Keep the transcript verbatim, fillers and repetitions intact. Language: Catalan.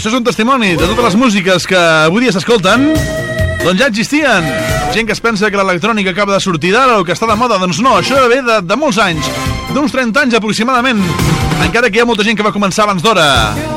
Això és un testimoni de totes les músiques que avui dia s'escolten, doncs ja existien. Gent que es pensa que l'electrònica acaba de sortir d'ara o que està de moda, doncs no, això ve de, de molts anys, d'uns trenta anys aproximadament, encara que hi ha molta gent que va començar abans d'hora.